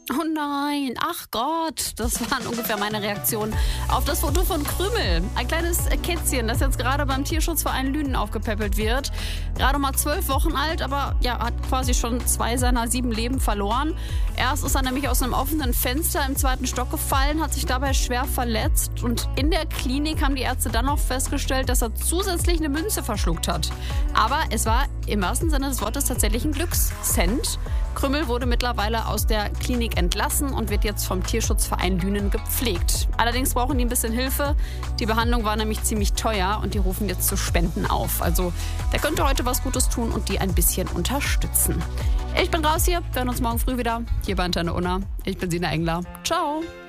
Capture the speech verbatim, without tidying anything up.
Oh nein, ach Gott, das waren ungefähr meine Reaktionen auf das Foto von Krümel. Ein kleines Kätzchen, das jetzt gerade beim Tierschutzverein Lünen aufgepäppelt wird. Gerade mal zwölf Wochen alt, aber ja, hat quasi schon zwei seiner sieben Leben verloren. Erst ist er nämlich aus einem offenen Fenster im zweiten Stock gefallen, hat sich dabei schwer verletzt. Und in der Klinik haben die Ärzte dann noch festgestellt, dass er zusätzlich eine Münze verschluckt hat. Aber es war im wahrsten Sinne des Wortes tatsächlich ein Glückscent. Krümel wurde mittlerweile aus der Klinik entlassen und wird jetzt vom Tierschutzverein Lünen gepflegt. Allerdings brauchen die ein bisschen Hilfe. Die Behandlung war nämlich ziemlich teuer und die rufen jetzt zu Spenden auf. Also der könnte heute was Gutes tun und die ein bisschen unterstützen. Ich bin raus hier, wir hören uns morgen früh wieder hier bei Antenne Unna. Ich bin Sina Engler. Ciao.